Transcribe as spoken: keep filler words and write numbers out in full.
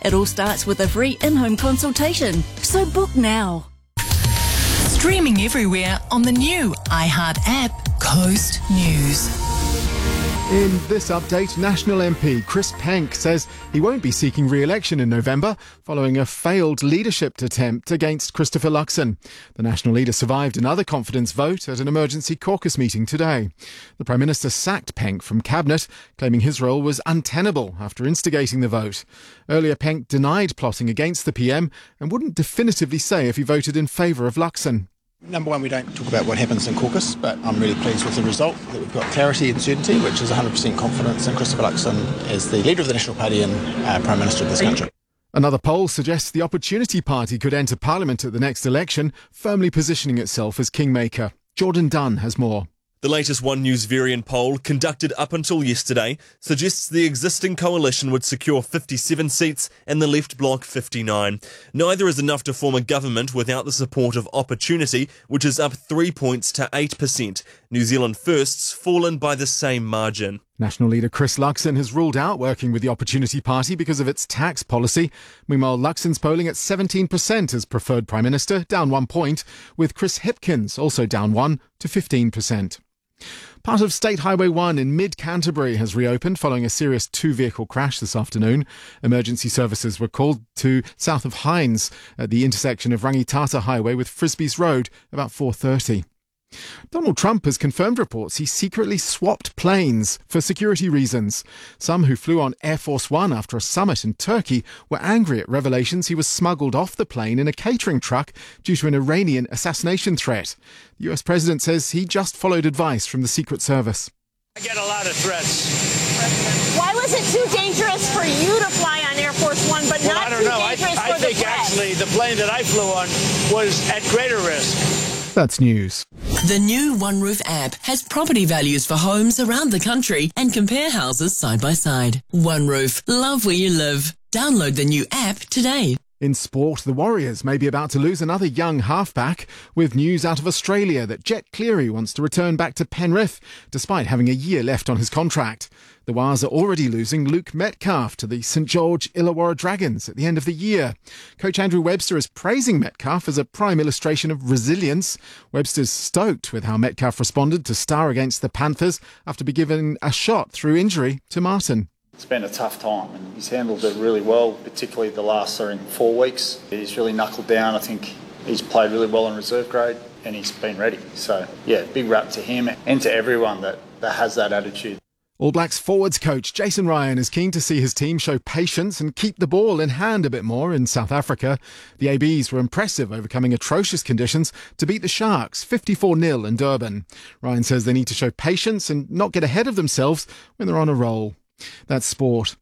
It all starts with a free in-home consultation, so book now. Streaming everywhere on the new iHeart app, Coast News. In this update, National M P Chris Penk says he won't be seeking re-election in November following a failed leadership attempt against Christopher Luxon. The National leader survived another confidence vote at an emergency caucus meeting today. The Prime Minister sacked Penk from Cabinet, claiming his role was untenable after instigating the vote. Earlier, Penk denied plotting against the P M and wouldn't definitively say if he voted in favour of Luxon. Number one, we don't talk about what happens in caucus, but I'm really pleased with the result, that we've got clarity and certainty, which is one hundred percent confidence in Christopher Luxon as the leader of the National Party and uh, Prime Minister of this country. Another poll suggests the Opportunity Party could enter Parliament at the next election, firmly positioning itself as kingmaker. Jordan Dunn has more. The latest One News Varian poll, conducted up until yesterday, suggests the existing coalition would secure fifty-seven seats and the left bloc fifty-nine. Neither is enough to form a government without the support of Opportunity, which is up three points to eight percent. New Zealand First's fallen by the same margin. National leader Chris Luxon has ruled out working with the Opportunity Party because of its tax policy. Meanwhile, Luxon's polling at seventeen percent as preferred Prime Minister, down one point, with Chris Hipkins also down one to fifteen percent. Part of State Highway one in mid-Canterbury has reopened following a serious two-vehicle crash this afternoon. Emergency services were called to south of Hines at the intersection of Rangitata Highway with Frisbees Road about four thirty. Donald Trump has confirmed reports he secretly swapped planes for security reasons. Some who flew on Air Force One after a summit in Turkey were angry at revelations he was smuggled off the plane in a catering truck due to an Iranian assassination threat. The U S president says he just followed advice from the Secret Service. I get a lot of threats. Why was it too dangerous for you to fly on Air Force One, but well, not I don't too know. dangerous I, I for the think press? Actually the plane that I flew on was at greater risk. That's news. The new OneRoof app has property values for homes around the country and compare houses side by side. OneRoof, love where you live. Download the new app today. In sport, the Warriors may be about to lose another young halfback, with news out of Australia that Jet Cleary wants to return back to Penrith, despite having a year left on his contract. The Wars are already losing Luke Metcalf to the St George Illawarra Dragons at the end of the year. Coach Andrew Webster is praising Metcalf as a prime illustration of resilience. Webster's stoked with how Metcalf responded to star against the Panthers after being given a shot through injury to Martin. It's been a tough time and he's handled it really well, particularly the last sorry, four weeks. He's really knuckled down. I think he's played really well in reserve grade and he's been ready. So, yeah, big rap to him and to everyone that, that has that attitude. All Blacks forwards coach Jason Ryan is keen to see his team show patience and keep the ball in hand a bit more in South Africa. The A Bs were impressive, overcoming atrocious conditions to beat the Sharks fifty-four nil in Durban. Ryan says they need to show patience and not get ahead of themselves when they're on a roll. That's sport.